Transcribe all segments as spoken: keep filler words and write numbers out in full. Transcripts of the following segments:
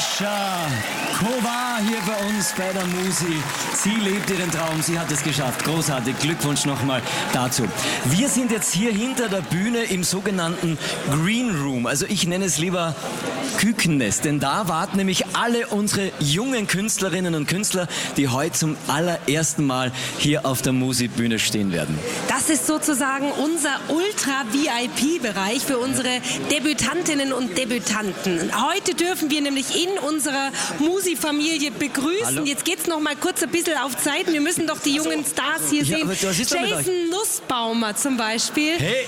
Sascha Kovar hier bei uns bei der Musi. Sie lebt ihren Traum, sie hat es geschafft. Großartig, Glückwunsch nochmal dazu. Wir sind jetzt hier hinter der Bühne im sogenannten Green Room. Also ich nenne es lieber Kükennest, denn da warten nämlich alle unsere jungen Künstlerinnen und Künstler, die heute zum allerersten Mal hier auf der Musi-Bühne stehen werden. Das ist sozusagen unser Ultra-V I P-Bereich für unsere Debütantinnen und Debütanten. Heute dürfen wir nämlich in unserer Musi-Familie begrüßen. Hallo. Jetzt geht's noch mal kurz ein bisschen auf Zeiten. Wir müssen doch die jungen Stars hier Ja, sehen. aber was ist denn mit Jason Nussbaumer zum Beispiel. Hey!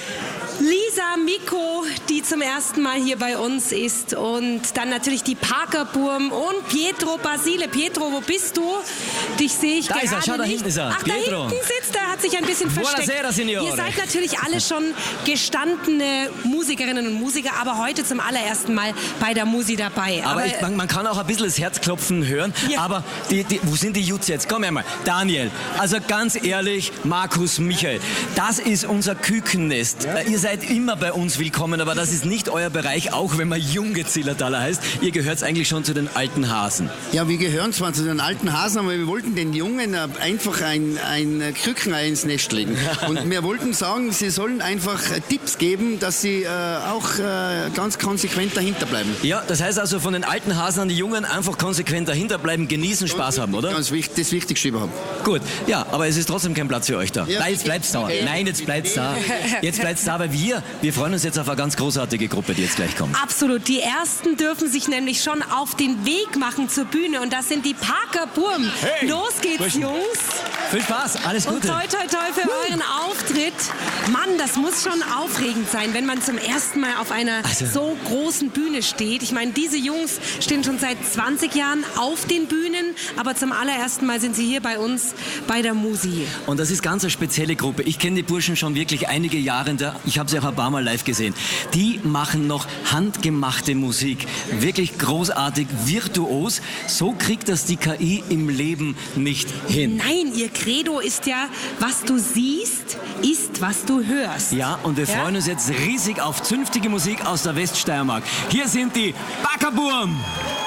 Lisa Miko, die zum ersten Mal hier bei uns ist. Und dann natürlich die Parker Burm und Pietro Basile. Pietro, wo bist du? Dich sehe ich Da gerade ist er, schau, da nicht. hinten ist er. Ach, Pietro. da hinten sitzt er, hat sich ein bisschen versteckt. Buonasera, Signore. Ihr seid natürlich alle schon gestandene Musikerinnen und Musiker, aber heute zum allerersten Mal bei der Musi dabei. Aber, aber ich, man, man kann auch ein bisschen das Herzklopfen hören. Ja. Aber die, die, wo sind die Jutz jetzt? Komm her mal. Daniel, also ganz ehrlich, Markus, Michael, das ist unser Kükennest. Ja. Ihr seid immer bei uns willkommen, aber das ist nicht euer Bereich, auch wenn man Junge Zillertaler heißt. Ihr gehört eigentlich schon zu den alten Hasen. Ja, wir gehören zwar zu den alten Hasen, aber wir wollten den Jungen einfach ein, ein Krückenei ins Nest legen. Und wir wollten sagen, sie sollen einfach Tipps geben, dass sie äh, auch äh, ganz konsequent dahinter bleiben. Ja, das heißt also von den alten Hasen an die Jungen einfach konsequent dahinter bleiben, genießen, Spaß haben, oder? Ganz wichtig, das Wichtigste überhaupt. Gut, ja, aber es ist trotzdem kein Platz für euch da. Ja. Nein, jetzt bleibt's da. Nein, jetzt bleibt's da. Jetzt bleibt's da, weil wir, wir freuen uns jetzt auf eine ganz großartige Gruppe, die jetzt gleich kommt. Absolut. Die Ersten dürfen sich nämlich schon auf den Weg machen zur Bühne und das sind die Parker Burm. Hey, Los geht's, Burschen. Jungs. Viel Spaß, alles Und Gute. toi, toi, toi für euren Auftritt. Mann, das muss schon aufregend sein, wenn man zum ersten Mal auf einer Also- so großen Bühne steht. Ich meine, diese Jungs stehen schon seit zwanzig Jahren auf den Bühnen, aber zum allerersten Mal sind sie hier bei uns bei der Musi. Und das ist ganz eine spezielle Gruppe. Ich kenne die Burschen schon wirklich einige Jahre. Ich habe sie auch ein paar Mal live gesehen. Die machen noch handgemachte Musik. Wirklich großartig, virtuos. So kriegt das die K I im Leben nicht hin. Nein, ihr Credo ist ja, was du siehst, ist, was du hörst. Ja, und wir Ja? freuen uns jetzt riesig auf zünftige Musik aus der Weststeiermark. Hier sind die Parker Burm.